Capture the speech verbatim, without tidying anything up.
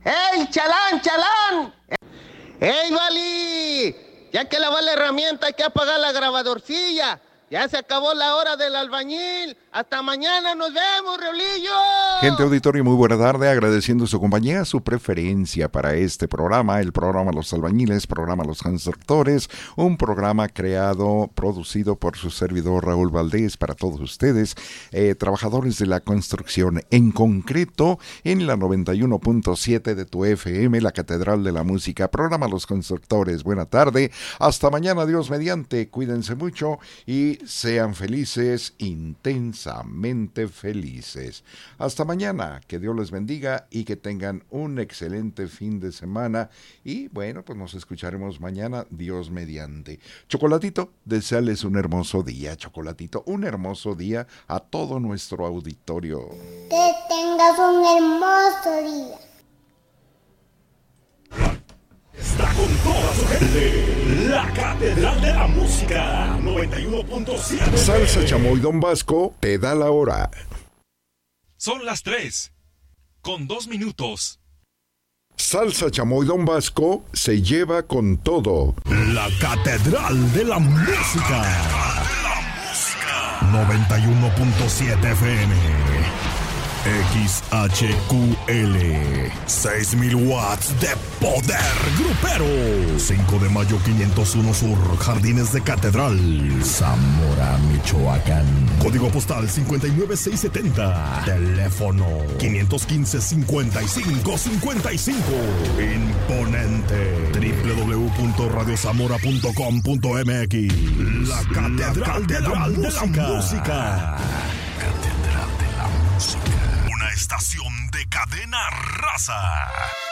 ¡Ey, chalán, chalán! ¡Ey, Vali! Ya que lavó la herramienta hay que apagar la grabadorcilla. Ya se acabó la hora del albañil. Hasta mañana, nos vemos, Reolillo. Gente auditorio, muy buena tarde, agradeciendo su compañía, su preferencia para este programa, el programa Los Albañiles, programa Los Constructores, un programa creado, producido por su servidor Raúl Valdés para todos ustedes, eh, trabajadores de la construcción, en concreto en la noventa y uno punto siete de tu F M, la Catedral de la Música, programa Los Constructores. Buena tarde, hasta mañana, Dios mediante, cuídense mucho y sean felices, intensamente felices. Hasta mañana, que Dios les bendiga y que tengan un excelente fin de semana. Y bueno, pues nos escucharemos mañana, Dios mediante. Chocolatito, desearles un hermoso día, Chocolatito, un hermoso día a todo nuestro auditorio. Que tengas un hermoso día. Está con toda su gente, la Catedral de la Música, noventa y uno punto siete. Salsa Chamoy Don Vasco te da la hora. Son las tres, con dos minutos. Salsa Chamoy Don Vasco se lleva con todo. La Catedral de la Música, noventa y uno punto siete F M. X H Q L, seis mil watts de poder grupero. cinco de mayo quinientos uno Sur, Jardines de Catedral, Zamora, Michoacán. Código postal cinco nueve seis siete cero. Teléfono quinientos quince, cincuenta y cinco cincuenta y cinco. Imponente. doble u doble u doble u punto radio zamora punto com punto m x. La Catedral, La Catedral de la, de la Música. música. Catedral de la Música. Una estación de Cadena Raza.